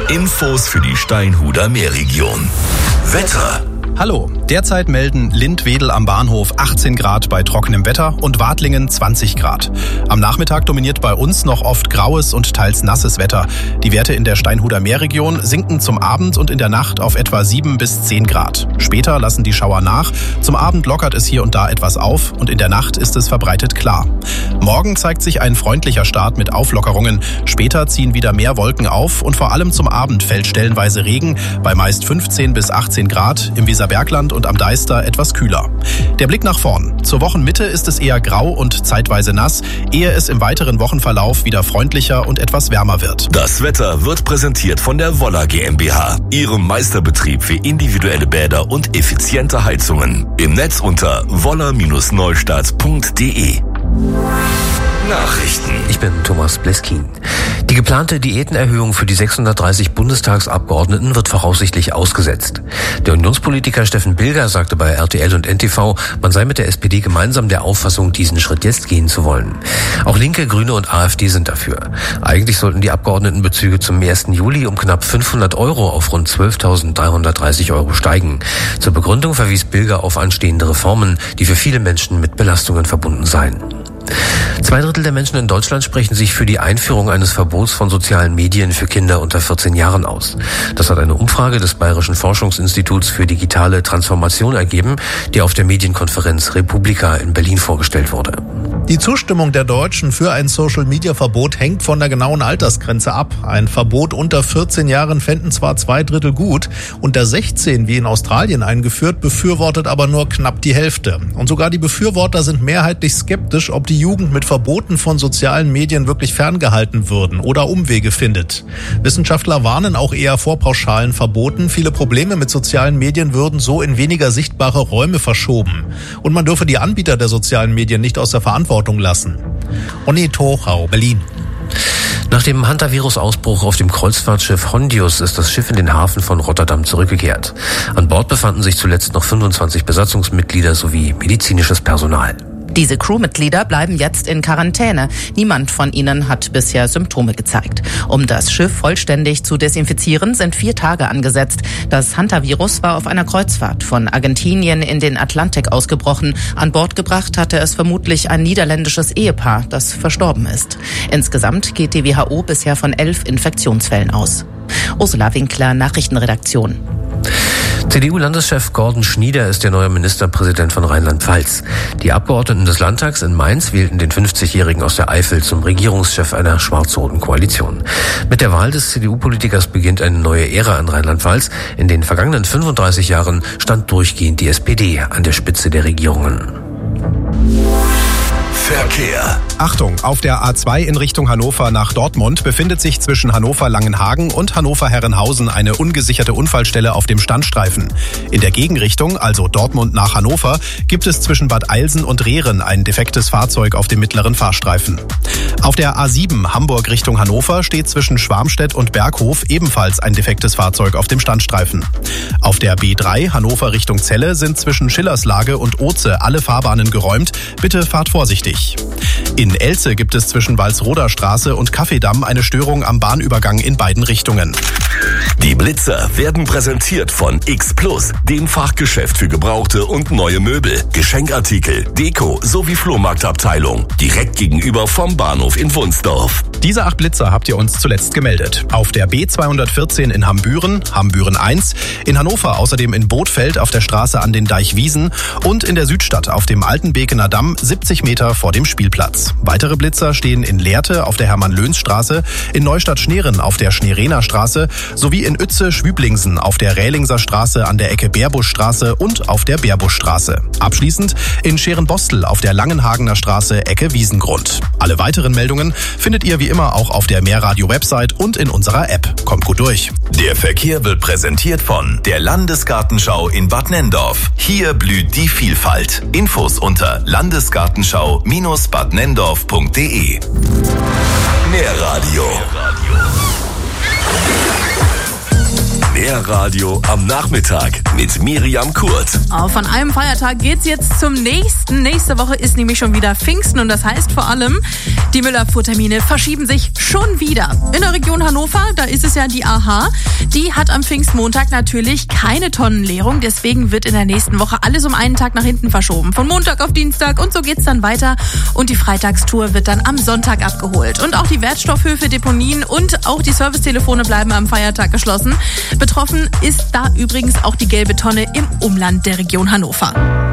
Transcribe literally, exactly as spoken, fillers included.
Infos für die Steinhuder Meerregion. Wetter. Hallo, derzeit melden Lindwedel am Bahnhof achtzehn Grad bei trockenem Wetter und Wadlingen zwanzig Grad. Am Nachmittag dominiert bei uns noch oft graues und teils nasses Wetter. Die Werte in der Steinhuder Meerregion sinken zum Abend und in der Nacht auf etwa sieben bis zehn Grad. Später lassen die Schauer nach. Zum Abend lockert es hier und da etwas auf und in der Nacht ist es verbreitet klar. Morgen zeigt sich ein freundlicher Start mit Auflockerungen. Später ziehen wieder mehr Wolken auf und vor allem zum Abend fällt stellenweise Regen bei meist fünfzehn bis achtzehn Grad, im Weserbergland und am Deister etwas kühler. Der Blick nach vorn. Zur Wochenmitte ist es eher grau und zeitweise nass, ehe es im weiteren Wochenverlauf wieder freundlicher und etwas wärmer wird. Das Wetter wird präsentiert von der Woller GmbH, ihrem Meisterbetrieb für individuelle Bäder und effiziente Heizungen. Im Netz unter woller Bindestrich neustadt punkt de. Nachrichten. Ich bin Thomas Bleskin. Die geplante Diätenerhöhung für die sechshundertdreißig Bundestagsabgeordneten wird voraussichtlich ausgesetzt. Der Unionspolitiker Steffen Bilger sagte bei R T L und N T V, man sei mit der S P D gemeinsam der Auffassung, diesen Schritt jetzt gehen zu wollen. Auch Linke, Grüne und AfD sind dafür. Eigentlich sollten die Abgeordnetenbezüge zum ersten Juli um knapp fünfhundert Euro auf rund zwölftausenddreihundertdreißig Euro steigen. Zur Begründung verwies Bilger auf anstehende Reformen, die für viele Menschen mit Belastungen verbunden seien. Zwei Drittel der Menschen in Deutschland sprechen sich für die Einführung eines Verbots von sozialen Medien für Kinder unter vierzehn Jahren aus. Das hat eine Umfrage des Bayerischen Forschungsinstituts für digitale Transformation ergeben, die auf der Medienkonferenz Republika in Berlin vorgestellt wurde. Die Zustimmung der Deutschen für ein Social-Media-Verbot hängt von der genauen Altersgrenze ab. Ein Verbot unter vierzehn Jahren fänden zwar zwei Drittel gut, unter sechzehn, wie in Australien eingeführt, befürwortet aber nur knapp die Hälfte. Und sogar die Befürworter sind mehrheitlich skeptisch, ob die Jugend mit Verboten von sozialen Medien wirklich ferngehalten würden oder Umwege findet. Wissenschaftler warnen auch eher vor pauschalen Verboten. Viele Probleme mit sozialen Medien würden so in weniger sichtbare Räume verschoben. Und man dürfe die Anbieter der sozialen Medien nicht aus der Verantwortung lassen. Onni Tochau, Berlin. Nach dem Hantavirus-Ausbruch auf dem Kreuzfahrtschiff Hondius ist das Schiff in den Hafen von Rotterdam zurückgekehrt. An Bord befanden sich zuletzt noch fünfundzwanzig Besatzungsmitglieder sowie medizinisches Personal. Diese Crewmitglieder bleiben jetzt in Quarantäne. Niemand von ihnen hat bisher Symptome gezeigt. Um das Schiff vollständig zu desinfizieren, sind vier Tage angesetzt. Das Hantavirus war auf einer Kreuzfahrt von Argentinien in den Atlantik ausgebrochen. An Bord gebracht hatte es vermutlich ein niederländisches Ehepaar, das verstorben ist. Insgesamt geht die W H O bisher von elf Infektionsfällen aus. Ursula Winkler, Nachrichtenredaktion. C D U-Landeschef Gordon Schnieder ist der neue Ministerpräsident von Rheinland-Pfalz. Die Abgeordneten des Landtags in Mainz wählten den fünfzigjährigen aus der Eifel zum Regierungschef einer schwarz-roten Koalition. Mit der Wahl des C D U-Politikers beginnt eine neue Ära in Rheinland-Pfalz. In den vergangenen fünfunddreißig Jahren stand durchgehend die S P D an der Spitze der Regierungen. Verkehr. Achtung, auf der A zwei in Richtung Hannover nach Dortmund befindet sich zwischen Hannover-Langenhagen und Hannover-Herrenhausen eine ungesicherte Unfallstelle auf dem Standstreifen. In der Gegenrichtung, also Dortmund nach Hannover, gibt es zwischen Bad Eilsen und Rehren ein defektes Fahrzeug auf dem mittleren Fahrstreifen. Auf der A sieben Hamburg Richtung Hannover steht zwischen Schwarmstedt und Berghof ebenfalls ein defektes Fahrzeug auf dem Standstreifen. Auf der B drei Hannover Richtung Celle sind zwischen Schillerslage und Oze alle Fahrbahnen geräumt. Bitte fahrt vorsichtig. In Elze gibt es zwischen Walsroder Straße und Kaffeedamm eine Störung am Bahnübergang in beiden Richtungen. Die Blitzer werden präsentiert von X Plus, dem Fachgeschäft für gebrauchte und neue Möbel, Geschenkartikel, Deko sowie Flohmarktabteilung. Direkt gegenüber vom Bahnhof in Wunsdorf. Diese acht Blitzer habt ihr uns zuletzt gemeldet. Auf der B zweihundertvierzehn in Hambüren, Hambüren eins, in Hannover außerdem in Bothfeld auf der Straße an den Deichwiesen und in der Südstadt auf dem Altenbekener Damm siebzig Meter vor dem Spielplatz. Weitere Blitzer stehen in Lehrte auf der Hermann-Löns-Straße, in Neustadt-Schneeren auf der Schneerener Straße sowie in Uetze-Schwüblingsen auf der Rählingser Straße an der Ecke Bärbuschstraße und auf der Bärbuschstraße. Abschließend in Scherenbostel auf der Langenhagener Straße Ecke Wiesengrund. Alle weiteren Meldungen findet ihr wie immer auch auf der Mehrradio-Website und in unserer App. Kommt gut durch. Der Verkehr wird präsentiert von der Landesgartenschau in Bad Nenndorf. Hier blüht die Vielfalt. Infos unter landesgartenschau Bindestrich bad nenndorf punkt de. Mehrradio. Der Radio am Nachmittag mit Miriam Kurt. Oh, von einem Feiertag geht's jetzt zum nächsten. Nächste Woche ist nämlich schon wieder Pfingsten und das heißt vor allem, die Müllabfuhrtermine verschieben sich schon wieder. In der Region Hannover, da ist es ja die A H, die hat am Pfingstmontag natürlich keine Tonnenleerung. Deswegen wird in der nächsten Woche alles um einen Tag nach hinten verschoben. Von Montag auf Dienstag und so geht's dann weiter. Und die Freitagstour wird dann am Sonntag abgeholt. Und auch die Wertstoffhöfe, Deponien und auch die Servicetelefone bleiben am Feiertag geschlossen. Betroffen ist da übrigens auch die gelbe Tonne im Umland der Region Hannover.